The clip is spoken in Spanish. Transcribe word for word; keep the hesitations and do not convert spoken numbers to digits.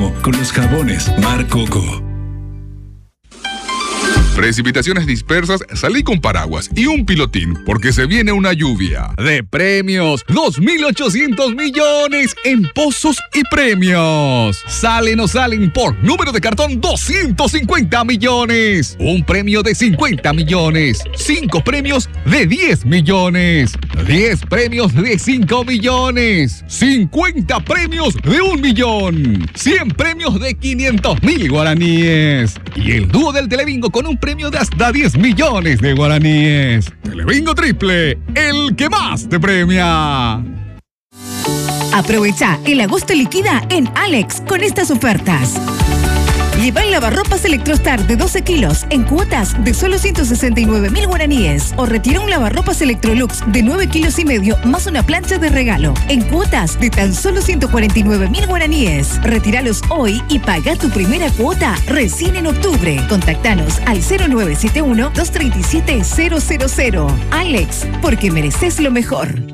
mismo con los jabones Mar Coco. Precipitaciones dispersas, salí con paraguas y un pilotín porque se viene una lluvia. De premios, dos mil ochocientos millones en pozos y premios. Salen o salen por número de cartón doscientos cincuenta millones. Un premio de cincuenta millones. Cinco premios de diez millones. diez premios de cinco millones. cincuenta premios de un millón. cien premios de quinientos mil guaraníes. Y el dúo del Telebingo con un premio de hasta diez millones de guaraníes. Telebingo Triple, el que más te premia. Aprovecha el agosto liquida en Alex con estas ofertas. Lleva el lavarropas Electrostar de doce kilos en cuotas de solo ciento sesenta y nueve mil guaraníes o retira un lavarropas Electrolux de nueve kilos y medio más una plancha de regalo en cuotas de tan solo ciento cuarenta y nueve mil guaraníes. Retíralos hoy y paga tu primera cuota recién en octubre. Contáctanos al cero nueve siete uno, dos tres siete, cero cero cero. Alex, porque mereces lo mejor.